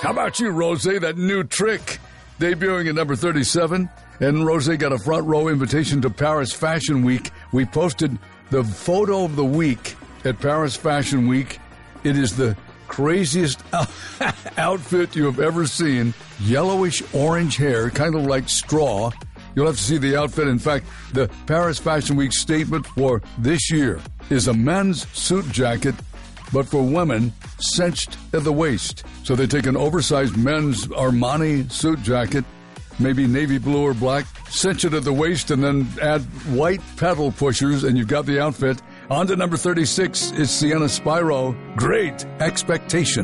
How about you, Rose? That new trick debuting at number 37. And Rose got a front row invitation to Paris Fashion Week. We posted the photo of the week at Paris Fashion Week. It is the craziest outfit you have ever seen. Yellowish orange hair, kind of like straw. You'll have to see the outfit. In fact, the Paris Fashion Week statement for this year is a men's suit jacket, but for women, cinched at the waist. So they take an oversized men's Armani suit jacket, maybe navy blue or black, cinch it at the waist, and then add white pedal pushers, and you've got the outfit. On to number 36 is Sienna Spiro. Great Expectation.